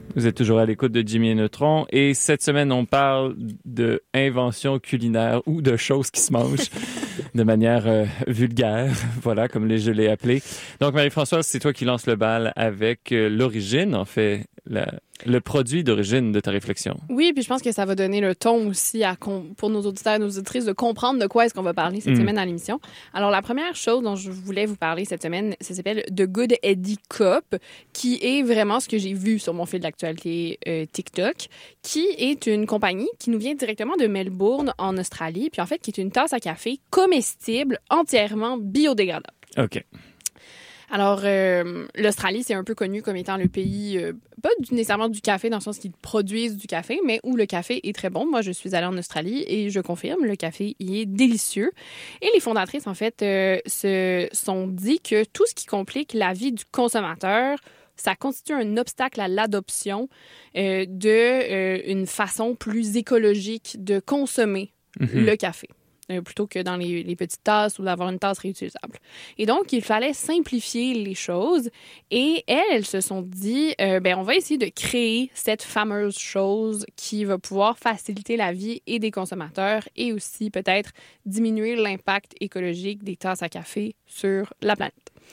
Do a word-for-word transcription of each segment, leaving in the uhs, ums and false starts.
Vous êtes toujours à l'écoute de Jimmy et Neutron et cette semaine, on parle de inventions culinaires ou de choses qui se mangent de manière euh, vulgaire, voilà, comme les, je l'ai appelé. Donc, Marie-Françoise, c'est toi qui lance le bal avec euh, l'origine, en fait, la, le produit d'origine de ta réflexion. Oui, puis je pense que ça va donner le ton aussi à com- pour nos auditeurs et nos auditrices de comprendre de quoi est-ce qu'on va parler cette mmh. semaine à l'émission. Alors, la première chose dont je voulais vous parler cette semaine, ça s'appelle The Good Eddie Cup, qui est vraiment ce que j'ai vu sur mon fil d'actualité euh, TikTok, qui est une compagnie qui nous vient directement de Melbourne, en Australie, puis en fait, qui est une tasse à café comestible, entièrement biodégradable. OK. Alors, euh, l'Australie, c'est un peu connu comme étant le pays, euh, pas du, nécessairement du café, dans le sens qu'ils produisent du café, mais où le café est très bon. Moi, je suis allée en Australie et je confirme, le café y est délicieux. Et les fondatrices, en fait, euh, se sont dit que tout ce qui complique la vie du consommateur, ça constitue un obstacle à l'adoption euh, de euh, une façon plus écologique de consommer mm-hmm. le café. Euh, plutôt que dans les, les petites tasses ou d'avoir une tasse réutilisable. Et donc, il fallait simplifier les choses. Et elles, elles se sont dit, euh, ben, on va essayer de créer cette fameuse chose qui va pouvoir faciliter la vie et des consommateurs et aussi peut-être diminuer l'impact écologique des tasses à café sur la planète.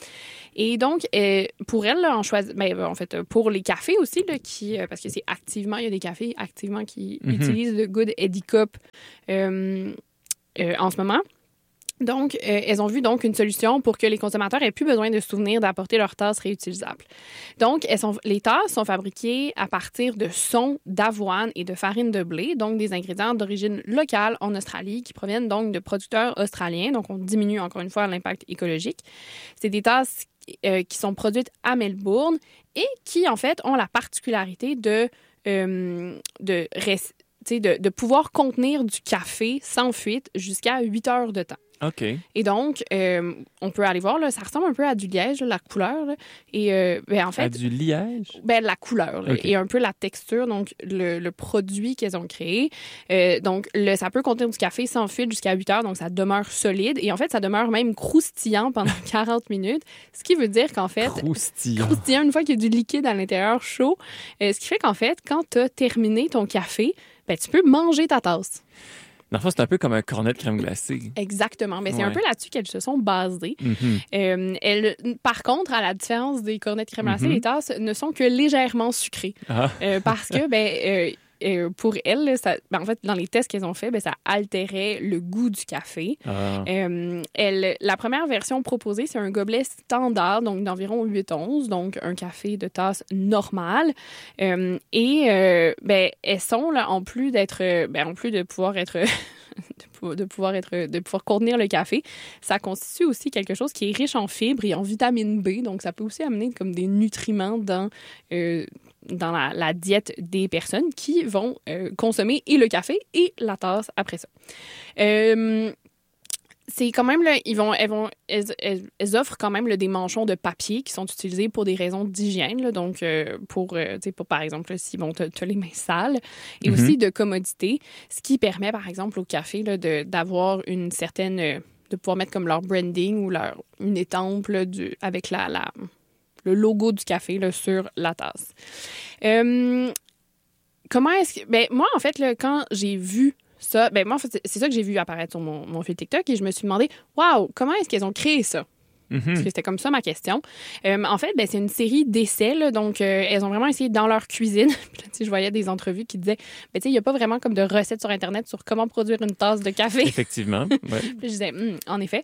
Et donc, euh, pour elle, là, on choisit, ben, en fait, pour les cafés aussi, là, qui, euh, parce que c'est activement, il y a des cafés activement qui mm-hmm. utilisent le Good Eddie Cup euh, Euh, en ce moment. Donc, euh, elles ont vu donc une solution pour que les consommateurs aient plus besoin de se souvenir d'apporter leurs tasses réutilisables. Donc, elles sont, les tasses sont fabriquées à partir de son, d'avoine et de farine de blé, donc des ingrédients d'origine locale en Australie qui proviennent donc de producteurs australiens. Donc, on diminue encore une fois l'impact écologique. C'est des tasses euh, qui sont produites à Melbourne et qui, en fait, ont la particularité de, euh, de rester De, de pouvoir contenir du café sans fuite jusqu'à huit heures de temps. OK. Et donc, euh, on peut aller voir, là, ça ressemble un peu à du liège, là, la couleur. Là, et euh, ben, en fait, à du liège? Ben, la couleur là, okay. Et un peu la texture, donc le, le produit qu'elles ont créé. Euh, donc, le, ça peut contenir du café sans fuite jusqu'à huit heures, donc ça demeure solide. Et en fait, ça demeure même croustillant pendant quarante minutes, ce qui veut dire qu'en fait... Croustillant. Croustillant, une fois qu'il y a du liquide à l'intérieur chaud. Euh, ce qui fait qu'en fait, quand tu as terminé ton café, ben, tu peux manger ta tasse. Dans le fond, c'est un peu comme un cornet de crème glacée. Exactement. Mais c'est ouais. un peu là-dessus qu'elles se sont basées. Mm-hmm. Euh, elles, par contre, à la différence des cornets de crème glacée, mm-hmm. les tasses ne sont que légèrement sucrées. Ah. Euh, parce que, ben... Euh, Euh, pour elles, ça, ben en fait, dans les tests qu'elles ont fait, ben, ça altérait le goût du café. Ah. Euh, elle, la première version proposée, c'est un gobelet standard, donc d'environ huit onces, donc un café de tasse normale. Euh, et euh, ben, elles sont, là, en plus d'être, ben, en plus de pouvoir être... de pouvoir être de pouvoir contenir le café, ça constitue aussi quelque chose qui est riche en fibres et en vitamine B, donc ça peut aussi amener comme des nutriments dans euh, dans la, la diète des personnes qui vont euh, consommer et le café et la tasse après ça. Euh, c'est quand même, là, ils vont, elles, vont, elles, elles, elles offrent quand même là, des manchons de papier qui sont utilisés pour des raisons d'hygiène, là, donc euh, pour, euh, pour, par exemple, là, s'ils vont te, te les mains sales, et mm-hmm. aussi de commodité, ce qui permet, par exemple, au café là, de, d'avoir une certaine... Euh, de pouvoir mettre comme leur branding ou leur, une étampe là, du, avec la, la, le logo du café là, sur la tasse. Euh, comment est-ce que... Ben, moi, en fait, là, quand j'ai vu ça, ben moi, en fait, c'est ça que j'ai vu apparaître sur mon, mon fil TikTok et je me suis demandé, waouh, comment est-ce qu'elles ont créé ça? Mm-hmm. Parce que c'était comme ça ma question. Euh, en fait, ben, c'est une série d'essais, là, donc euh, elles ont vraiment essayé dans leur cuisine. Puis là, je voyais des entrevues qui disaient, ben, il n'y a pas vraiment comme de recettes sur Internet sur comment produire une tasse de café. Effectivement. Ouais. Puis je disais, hm, en effet.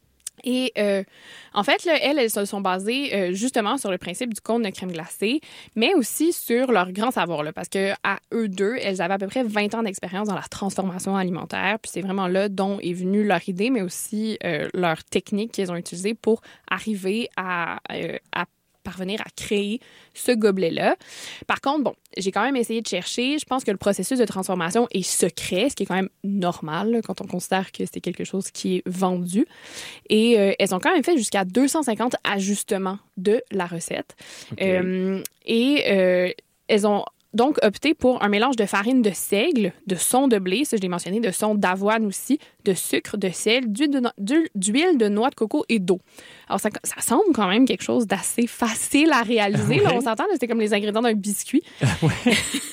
Et euh, en fait, là, elles, elles se sont basées euh, justement sur le principe du cône de crème glacée, mais aussi sur leur grand savoir, là, parce que à eux deux, elles avaient à peu près vingt ans d'expérience dans la transformation alimentaire, puis c'est vraiment là dont est venue leur idée, mais aussi euh, leur technique qu'elles ont utilisée pour arriver à, euh, à parvenir à créer ce gobelet-là. Par contre, bon, j'ai quand même essayé de chercher. Je pense que le processus de transformation est secret, ce qui est quand même normal là, quand on considère que c'est quelque chose qui est vendu. Et euh, elles ont quand même fait jusqu'à deux cent cinquante ajustements de la recette. Okay. Euh, et euh, elles ont donc opté pour un mélange de farine de seigle, de son de blé, ça je l'ai mentionné, de son d'avoine aussi, de sucre, de sel, d'huile de, no- d'huile, d'huile de noix de coco et d'eau. Alors, ça, ça semble quand même quelque chose d'assez facile à réaliser. Ouais. Là, on s'entend, là, c'était comme les ingrédients d'un biscuit. Ouais.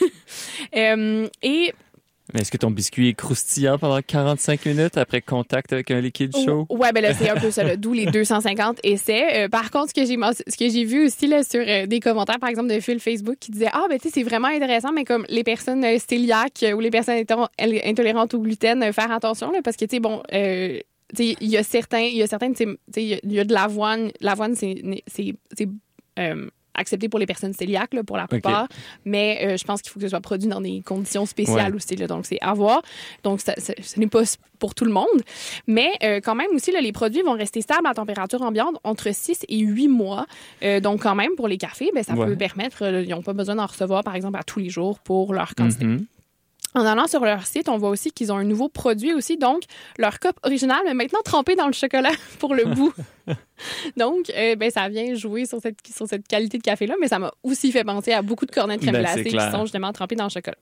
Euh, et Mais est-ce que ton biscuit est croustillant pendant quarante-cinq minutes après contact avec un liquide chaud? ouais, ben là, c'est un peu ça, là, d'où les deux cent cinquante essais. Euh, par contre, ce que j'ai men- ce que j'ai vu aussi là, sur euh, des commentaires, par exemple, de fil Facebook qui disaient « Ah, ben tu sais, c'est vraiment intéressant, mais comme les personnes euh, cœliaques euh, ou les personnes into- intolérantes au gluten, euh, faire attention, là, parce que, tu sais, bon... Euh, il y a certains, il y a certains, il y a de l'avoine. L'avoine, c'est, c'est, c'est euh, accepté pour les personnes cœliaques, là, pour la plupart. Okay. Mais euh, je pense qu'il faut que ce soit produit dans des conditions spéciales ouais. aussi. Là, donc, c'est à voir. Donc, ça, ça, ce n'est pas pour tout le monde. Mais euh, quand même aussi, là, les produits vont rester stables à température ambiante entre six et huit mois. Euh, donc, quand même, pour les cafés, ben, ça ouais. peut permettre... Euh, ils n'ont pas besoin d'en recevoir, par exemple, à tous les jours pour leur quantité. Mm-hmm. En allant sur leur site, on voit aussi qu'ils ont un nouveau produit aussi, donc leur cup original, mais maintenant trempé dans le chocolat pour le goût. Donc, euh, ben, ça vient jouer sur cette, sur cette qualité de café-là, mais ça m'a aussi fait penser à beaucoup de cornets de crème ben, glacée qui sont justement trempés dans le chocolat.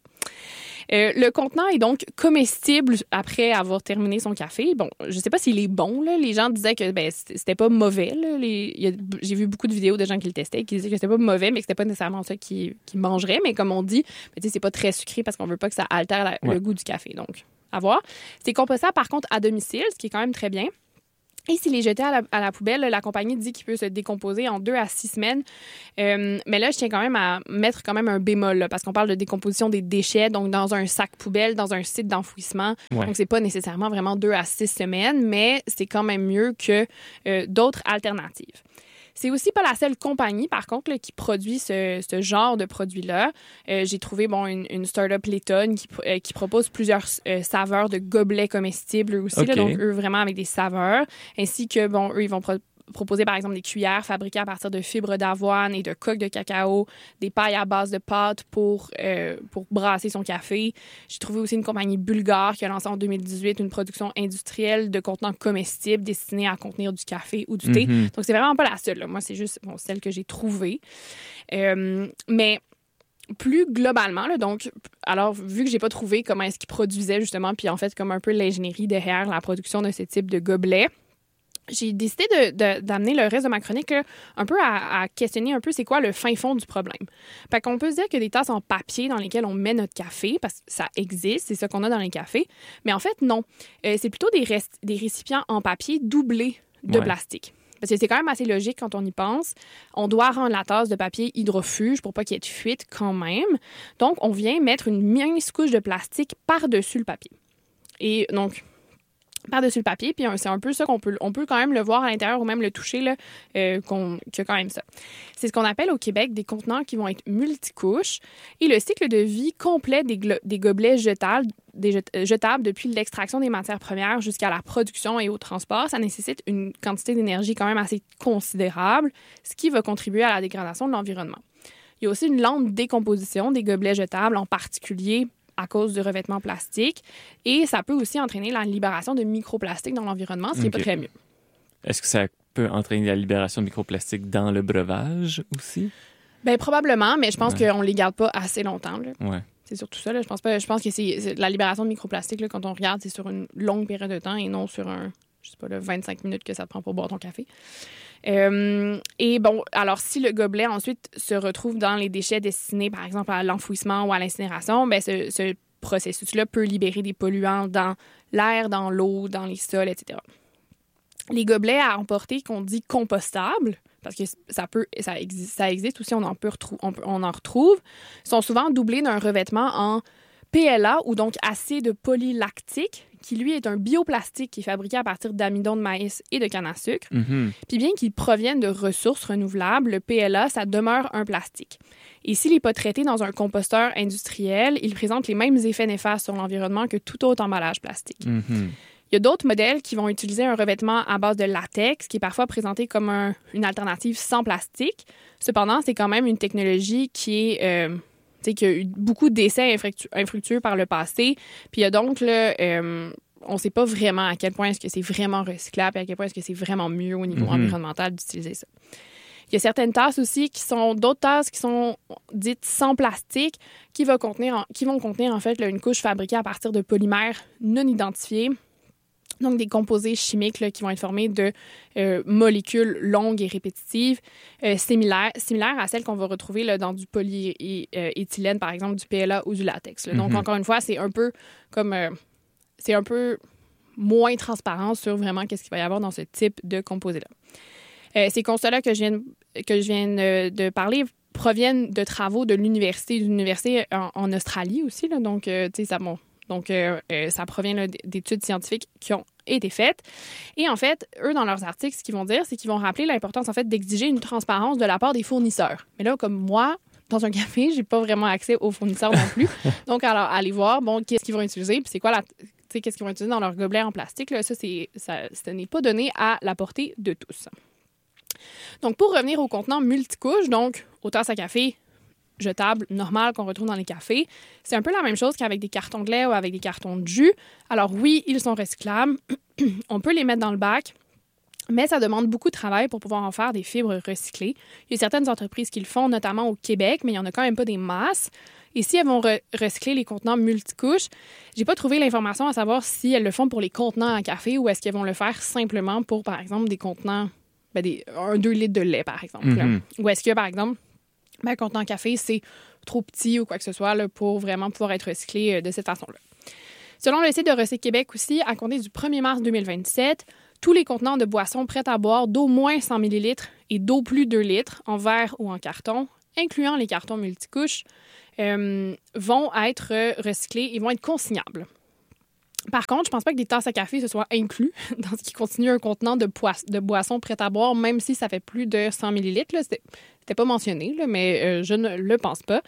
Euh, le contenant est donc comestible après avoir terminé son café. Bon, je sais pas s'il est bon, là. Les gens disaient que ben, c'était pas mauvais. Là. Les, y a, j'ai vu beaucoup de vidéos de gens qui le testaient qui disaient que c'était pas mauvais, mais que c'était pas nécessairement ça qu'ils, qu'ils mangeraient. Mais comme on dit, ben, c'est pas très sucré parce qu'on veut pas que ça altère la, ouais. le goût du café. Donc, à voir. C'est compostable, par contre, à domicile, ce qui est quand même très bien. Et s'il est jeté à la, à la poubelle, la compagnie dit qu'il peut se décomposer en deux à six semaines. Euh, mais là, je tiens quand même à mettre quand même un bémol, là, parce qu'on parle de décomposition des déchets, donc dans un sac poubelle, dans un site d'enfouissement. Ouais. Donc, c'est pas nécessairement vraiment deux à six semaines, mais c'est quand même mieux que euh, d'autres alternatives. C'est aussi pas la seule compagnie, par contre, là, qui produit ce, ce genre de produit-là. Euh, j'ai trouvé bon, une, une start-up Letton qui, euh, qui propose plusieurs euh, saveurs de gobelets comestibles aussi. Okay. Là, donc, eux, vraiment avec des saveurs. Ainsi que, bon, eux, ils vont pro- proposer, par exemple, des cuillères fabriquées à partir de fibres d'avoine et de coques de cacao, des pailles à base de pâte pour, euh, pour brasser son café. J'ai trouvé aussi une compagnie bulgare qui a lancé en deux mille dix-huit une production industrielle de contenants comestibles destinés à contenir du café ou du thé. Mm-hmm. Donc, c'est vraiment pas la seule. Là. Moi, c'est juste bon, celle que j'ai trouvée. Euh, mais... Plus globalement, là, donc, alors, vu que j'ai pas trouvé comment est-ce qu'ils produisaient, justement, puis en fait, comme un peu l'ingénierie derrière la production de ce type de gobelets, j'ai décidé de, de, d'amener le reste de ma chronique là, un peu à, à questionner un peu c'est quoi le fin fond du problème. Fait qu'on peut se dire que des tasses en papier dans lesquelles on met notre café, parce que ça existe, c'est ça qu'on a dans les cafés, mais en fait, non. Euh, c'est plutôt des, rest- des récipients en papier doublés de ouais. plastique. Parce que c'est quand même assez logique quand on y pense. On doit rendre la tasse de papier hydrofuge pour pas qu'il y ait de fuite quand même. Donc, on vient mettre une mince couche de plastique par-dessus le papier. Et donc, par-dessus le papier, puis c'est un peu ça qu'on peut, on peut quand même le voir à l'intérieur ou même le toucher, là, euh, qu'on, qu'il y a quand même ça. C'est ce qu'on appelle au Québec des contenants qui vont être multicouches et le cycle de vie complet des, glo- des gobelets jetables, des jet- jetables depuis l'extraction des matières premières jusqu'à la production et au transport, ça nécessite une quantité d'énergie quand même assez considérable, ce qui va contribuer à la dégradation de l'environnement. Il y a aussi une lente décomposition des gobelets jetables, en particulier à cause du revêtement plastique. Et ça peut aussi entraîner la libération de microplastiques dans l'environnement, ce qui n'est okay. pas très mieux. Est-ce que ça peut entraîner la libération de microplastiques dans le breuvage aussi? Bien, probablement, mais je pense ouais. qu'on ne les garde pas assez longtemps. Là. Ouais. C'est surtout ça. Là. Je pense pas. Je pense que c'est, c'est la libération de microplastiques, là, quand on regarde, c'est sur une longue période de temps et non sur un, je sais pas, là, vingt-cinq minutes que ça te prend pour boire ton café. Euh, et bon, alors si le gobelet ensuite se retrouve dans les déchets destinés, par exemple, à l'enfouissement ou à l'incinération, bien, ce, ce processus-là peut libérer des polluants dans l'air, dans l'eau, dans les sols, et cetera. Les gobelets à emporter qu'on dit compostables, parce que ça peut, ça existe, ça existe aussi, on en peut retrou- on, on en retrouve, sont souvent doublés d'un revêtement en P L A ou donc acide polylactique, qui lui est un bioplastique qui est fabriqué à partir d'amidon de maïs et de canne à sucre. Mm-hmm. Puis bien qu'il provienne de ressources renouvelables, le P L A, ça demeure un plastique. Et s'il n'est pas traité dans un composteur industriel, il présente les mêmes effets néfastes sur l'environnement que tout autre emballage plastique. Mm-hmm. Il y a d'autres modèles qui vont utiliser un revêtement à base de latex, qui est parfois présenté comme un, une alternative sans plastique. Cependant, c'est quand même une technologie qui est... Euh, qui a eu beaucoup d'essais infructu- infructueux par le passé. Puis il y a donc, là, euh, on ne sait pas vraiment à quel point est-ce que c'est vraiment recyclable et à quel point est-ce que c'est vraiment mieux au niveau mm-hmm. environnemental d'utiliser ça. Il y a certaines tasses aussi qui sont d'autres tasses qui sont dites sans plastique, qui, va contenir, qui vont contenir en fait là, une couche fabriquée à partir de polymères non identifiés. Donc, des composés chimiques là, qui vont être formés de euh, molécules longues et répétitives, euh, similaires, similaires à celles qu'on va retrouver là, dans du polyéthylène, par exemple, du P L A ou du latex. Là. Donc, mm-hmm. encore une fois, c'est un peu comme... Euh, c'est un peu moins transparent sur vraiment qu'est-ce qu'il va y avoir dans ce type de composé-là. Euh, ces constats-là que je viens, que je viens de, de parler proviennent de travaux de l'université, d'une université en, en Australie aussi. Là, donc, euh, tu sais, ça... Bon, Donc, euh, euh, ça provient là, d'études scientifiques qui ont été faites. Et en fait, eux, dans leurs articles, ce qu'ils vont dire, c'est qu'ils vont rappeler l'importance, en fait, d'exiger une transparence de la part des fournisseurs. Mais là, comme moi, dans un café, j'ai pas vraiment accès aux fournisseurs non plus. Donc, alors, allez voir, bon, qu'est-ce qu'ils vont utiliser, puis c'est quoi la... Tu sais, qu'est-ce qu'ils vont utiliser dans leur gobelet en plastique. Là, ça, c'est, ça, ce n'est pas donné à la portée de tous. Donc, pour revenir au contenant multicouche, donc, aux tasses à café, jetables normales qu'on retrouve dans les cafés. C'est un peu la même chose qu'avec des cartons de lait ou avec des cartons de jus. Alors oui, ils sont recyclables. On peut les mettre dans le bac, mais ça demande beaucoup de travail pour pouvoir en faire des fibres recyclées. Il y a certaines entreprises qui le font, notamment au Québec, mais il n'y en a quand même pas des masses. Et si elles vont re- recycler les contenants multicouches, j'ai pas trouvé l'information à savoir si elles le font pour les contenants à café ou est-ce qu'elles vont le faire simplement pour, par exemple, des contenants, ben des un deux litres de lait, par exemple. Mm-hmm. Ou est-ce que, par exemple, ben, un contenant café, c'est trop petit ou quoi que ce soit là, pour vraiment pouvoir être recyclé euh, de cette façon-là. Selon le site de Recyc Québec aussi, à compter du premier mars deux mille vingt-sept, tous les contenants de boissons prêtes à boire d'au moins cent millilitres et d'au plus deux litres, en verre ou en carton, incluant les cartons multicouches, euh, vont être recyclés et vont être consignables. Par contre, je pense pas que des tasses à café se soient inclus dans ce qui continue un contenant de, poisse, de boissons prêtes à boire, même si ça fait plus de cent millilitres. Là. C'était, c'était pas mentionné, là, mais euh, je ne le pense pas.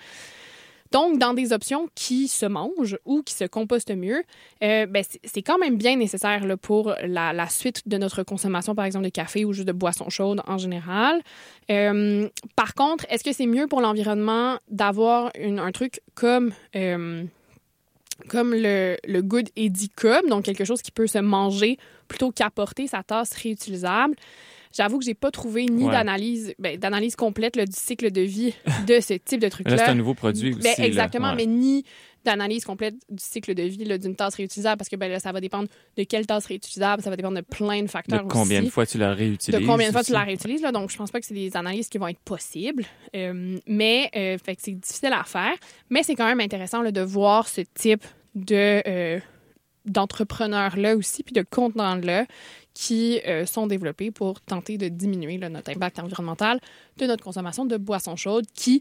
Donc, dans des options qui se mangent ou qui se compostent mieux, euh, ben, c'est, c'est quand même bien nécessaire là, pour la, la suite de notre consommation, par exemple, de café ou juste de boissons chaudes en général. Euh, par contre, est-ce que c'est mieux pour l'environnement d'avoir une, un truc comme... Euh, comme le, le Good Eddy Cup, donc quelque chose qui peut se manger plutôt qu'apporter sa tasse réutilisable. J'avoue que j'ai pas trouvé ni ouais. d'analyse, ben, d'analyse complète là, du cycle de vie de ce type de truc-là. Là, c'est un nouveau produit aussi. Ben, exactement, là. Ouais. mais ni d'analyse complète du cycle de vie là, d'une tasse réutilisable, parce que ben, là, ça va dépendre de quelle tasse réutilisable, ça va dépendre de plein de facteurs aussi. De combien aussi. de fois tu la réutilises. De combien de fois aussi. tu la réutilises. Là, donc, je pense pas que c'est des analyses qui vont être possibles, euh, mais euh, fait que c'est difficile à faire. Mais c'est quand même intéressant là, de voir ce type de, euh, d'entrepreneurs-là aussi, puis de contenants-là qui euh, sont développés pour tenter de diminuer là, notre impact environnemental de notre consommation de boissons chaudes qui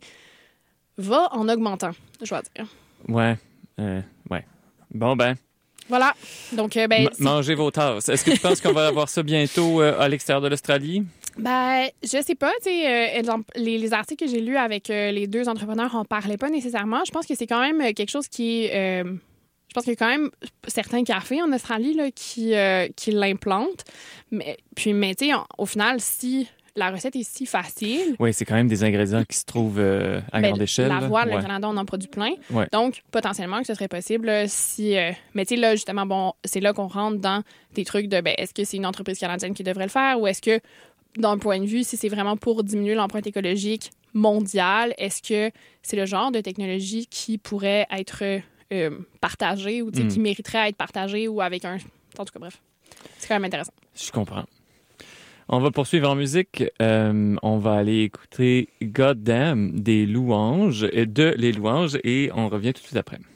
va en augmentant, je dois dire. Ouais, euh, ouais. Bon, ben... Voilà. Donc, euh, ben... M- mangez vos tasses. Est-ce que tu penses qu'on va avoir ça bientôt euh, à l'extérieur de l'Australie? Ben, je sais pas. Tu sais, euh, les, les articles que j'ai lus avec euh, les deux entrepreneurs en parlaient pas nécessairement. Je pense que c'est quand même quelque chose qui est... Euh, Je pense qu'il y a quand même certains cafés en Australie là, qui, euh, qui l'implantent. Mais, puis, mais tu sais, au final, si la recette est si facile... Oui, c'est quand même des ingrédients qui se trouvent euh, à ben, grande échelle. L'avoine, ouais. le Canada, on en produit plein. Ouais. Donc, potentiellement, que ce serait possible là, si... Euh, mais tu sais, là, justement, bon, c'est là qu'on rentre dans des trucs de, ben, est-ce que c'est une entreprise canadienne qui devrait le faire ou est-ce que, d'un point de vue, si c'est vraiment pour diminuer l'empreinte écologique mondiale, est-ce que c'est le genre de technologie qui pourrait être... Euh, partagé ou mm. qui mériterait à être partagé ou avec un... En tout cas, bref. C'est quand même intéressant. Je comprends. On va poursuivre en musique. Euh, on va aller écouter God Damn des Louanges, de Les Louanges et on revient tout de suite après.